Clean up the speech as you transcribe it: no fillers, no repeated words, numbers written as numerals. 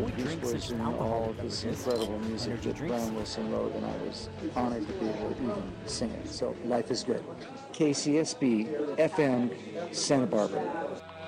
Beach Boys and all of this incredible music that Brian Wilson wrote, and I was honored to be able to even sing it. So life is good. KCSB FM, Santa Barbara.